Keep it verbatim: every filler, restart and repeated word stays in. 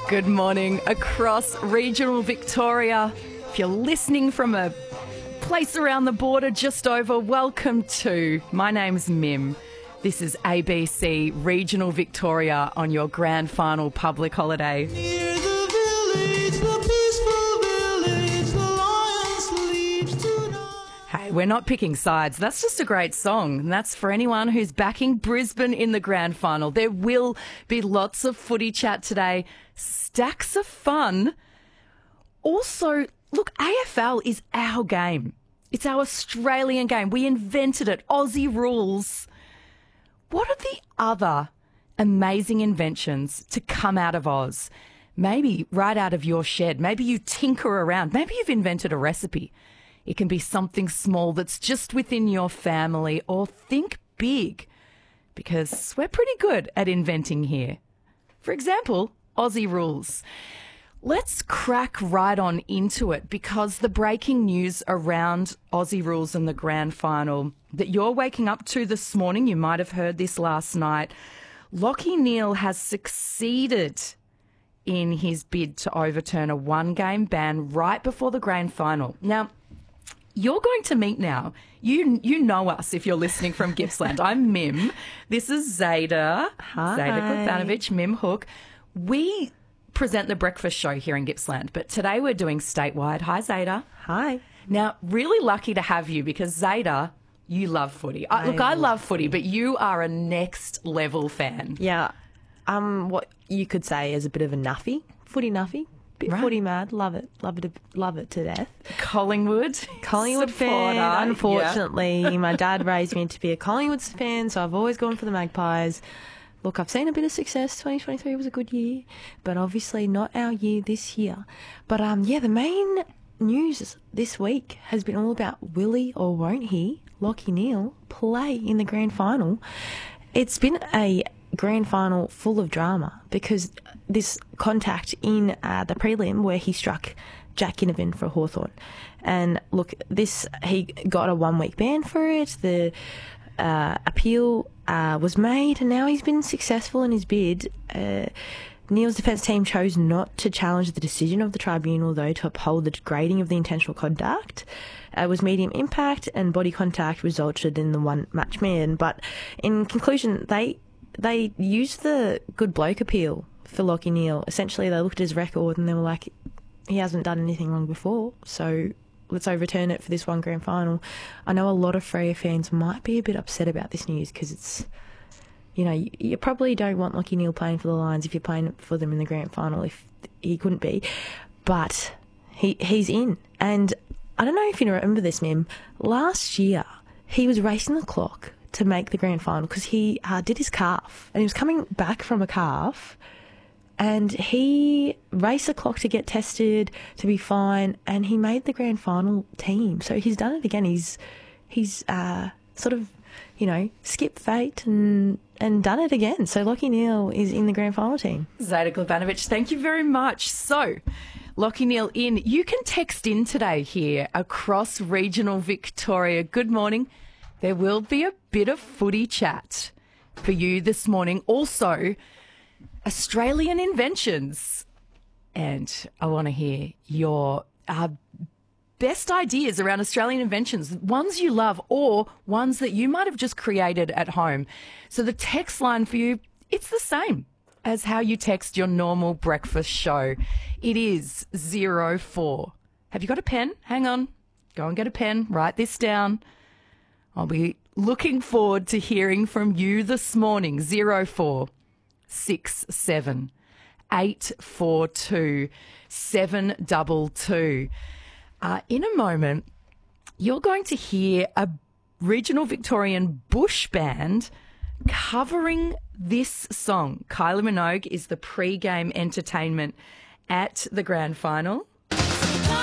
Good morning across regional Victoria. If you're listening from a place around the border just over, welcome to. My name's Mim. This is A B C Regional Victoria on your grand final public holiday. Near the village, the peaceful village, the lion sleeps tonight. Hey, we're not picking sides. That's just a great song. And that's for anyone who's backing Brisbane in the grand final. There will be lots of footy chat today. Stacks of fun. Also, look, A F L is our game. It's our Australian game. We invented it. Aussie rules. What are the other amazing inventions to come out of Oz? Maybe right out of your shed. Maybe you tinker around. Maybe you've invented a recipe. It can be something small that's just within your family, or think big, because we're pretty good at inventing here. For example, Aussie rules. Let's crack right on into it, because the breaking news around Aussie rules and the grand final that you're waking up to this morning, you might have heard this last night, Lachie Neale has succeeded in his bid to overturn a one-game ban right before the grand final. Now, you're going to meet now. You you know us if you're listening from Gippsland. I'm Mim. This is Zayda. Hi. Zayda Klubanovic, Mim Hook. We present the breakfast show here in Gippsland, but today we're doing statewide. Hi, Zayda. Hi. Now, really lucky to have you, because Zayda, you love footy. I, look, I love footy, but you are a next level fan. Yeah. Um, what you could say is a bit of a nuffy, footy nuffy. Bit Right. footy mad. Love it. Love it. Love it to death. Collingwood. Collingwood supporter. fan. Unfortunately, my dad raised me to be a Collingwood fan, so I've always gone for the Magpies. Look, I've seen a bit of success. twenty twenty-three was a good year, but obviously not our year this year. But um, yeah, the main news this week has been all about will he or won't he, Lachie Neale, play in the grand final. It's been a grand final full of drama, because this contact in uh, the prelim where he struck Jack Ginnivan for Hawthorn. And look, this he got a one-week ban for it. The uh, appeal uh, was made, and now he's been successful in his bid. Uh, Neale's defence team chose not to challenge the decision of the tribunal, though, to uphold the grading of the intentional conduct. Uh, it was medium impact, and body contact resulted in the one-match ban. But in conclusion, they they used the good bloke appeal for Lachie Neale. Essentially, they looked at his record and they were like, he hasn't done anything wrong before, so let's overturn it for this one grand final. I know a lot of Freo fans might be a bit upset about this news, because it's, you know, you, you probably don't want Lachie Neale playing for the Lions if you're playing for them in the grand final, if he couldn't be. But he he's in. And I don't know if you remember this, Mim. Last year, he was racing the clock to make the grand final because he uh, did his calf, and he was coming back from a calf, and he raced the clock to get tested, to be fine, and he made the grand final team. So he's done it again. He's he's uh, sort of, you know, skipped fate and and done it again. So Lachie Neale is in the grand final team. Zayda Klubanovic, thank you very much. So, Lachie Neale in. You can text in today here across regional Victoria. Good morning. There will be a bit of footy chat for you this morning. Also, Australian inventions. And I want to hear your uh, best ideas around Australian inventions, ones you love or ones that you might have just created at home. So the text line for you, it's the same as how you text your normal breakfast show. It is zero four. Have you got a pen? Hang on. Go and get a pen. Write this down. I'll be looking forward to hearing from you this morning. zero four six seven eight four two seven two two. Uh, in a moment, you're going to hear a regional Victorian bush band covering this song. Kylie Minogue is the pre-game entertainment at the grand final.